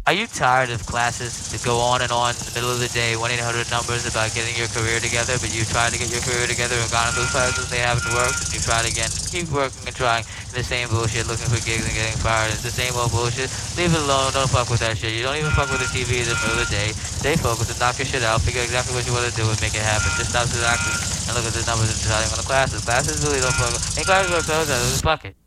Are you tired of classes that go on and on in the middle of the day, 1-800 numbers about getting your career together, but you try to get your career together and gone to those classes, they haven't worked, and you tried again, and keep working and trying, and the same bullshit, looking for gigs and getting fired, it's the same old bullshit. Leave it alone, don't fuck with that shit. You don't even fuck with the TV in the middle of the day. Stay focused and knock your shit out, figure exactly what you want to do and make it happen. Just stop distracting and look at the numbers and deciding on the classes. Classes really don't fuck with. Hey, classes work, so fuck it.